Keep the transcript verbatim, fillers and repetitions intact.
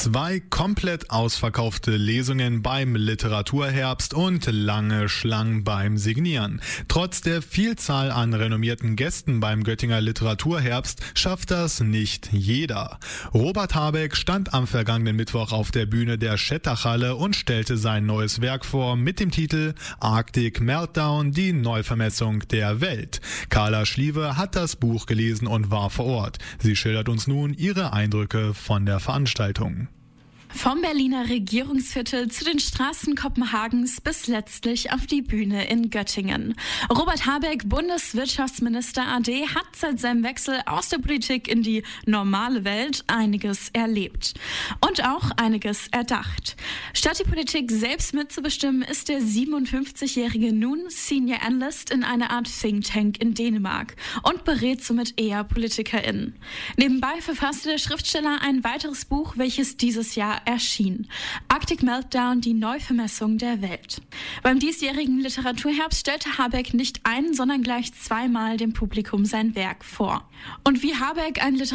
Zwei komplett ausverkaufte Lesungen beim Literaturherbst und lange Schlangen beim Signieren. Trotz der Vielzahl an renommierten Gästen beim Göttinger Literaturherbst schafft das nicht jeder. Robert Habeck stand am vergangenen Mittwoch auf der Bühne der Schettachhalle und stellte sein neues Werk vor mit dem Titel Arctic Meltdown, die Neuvermessung der Welt. Carla Schliewe hat das Buch gelesen und war vor Ort. Sie schildert uns nun ihre Eindrücke von der Veranstaltung. Vom Berliner Regierungsviertel zu den Straßen Kopenhagens bis letztlich auf die Bühne in Göttingen. Robert Habeck, Bundeswirtschaftsminister A D, hat seit seinem Wechsel aus der Politik in die normale Welt einiges erlebt und auch einiges erdacht. Statt die Politik selbst mitzubestimmen, ist der siebenundfünfzigjährige nun Senior Analyst in einer Art Think Tank in Dänemark und berät somit eher PolitikerInnen. Nebenbei verfasste der Schriftsteller ein weiteres Buch, welches dieses Jahr erschien. Arctic Meltdown, die Neuvermessung der Welt. Beim diesjährigen Literaturherbst stellte Habeck nicht ein, sondern gleich zweimal dem Publikum sein Werk vor. Und wie Habeck ein Literatur